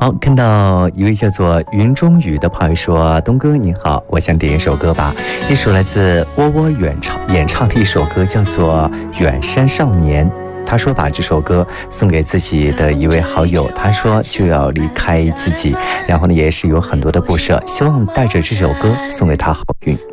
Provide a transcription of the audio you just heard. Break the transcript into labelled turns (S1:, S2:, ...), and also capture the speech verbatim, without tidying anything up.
S1: 好，看到一位叫做云中雨的朋友说，东哥你好，我想点一首歌吧，一首来自窝窝远唱演唱的一首歌，叫做远山少年。他说把这首歌送给自己的一位好友，他说就要离开自己，然后呢也是有很多的不舍，希望带着这首歌送给他好运。